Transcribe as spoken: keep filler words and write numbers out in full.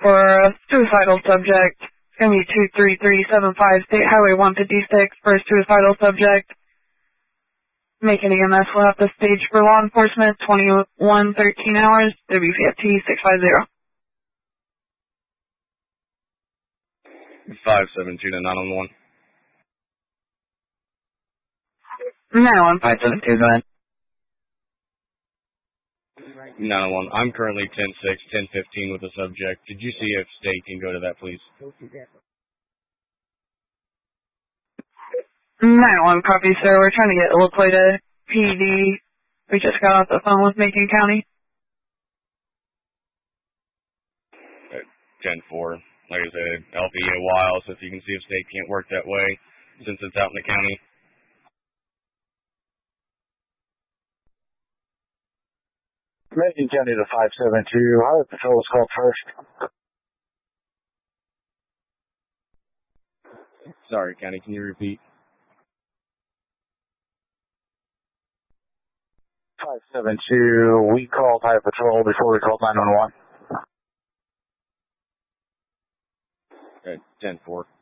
For a suicidal subject, it's going to be two three three seven five State Highway one fifty-six for a suicidal subject. Macon E M S will have the stage for law enforcement, twenty-one thirteen hours, W P F T six five zero. five seven two to nine one one. nine one five seven two, go ahead. nine one one. I'm currently ten six, ten fifteen with the subject. Could you see if state can go to that, please? nine one, copy, sir. We're trying to get La Plata P D. We just got off the phone with Macon County. ten four. Like I said, L P a while, so if you can see if state can't work that way, since it's out in the county. Macon County to five seven two. Highway Patrol is called first. Sorry, County, can you repeat? five seven two. We called Highway Patrol before we called nine one one. Okay, ten four.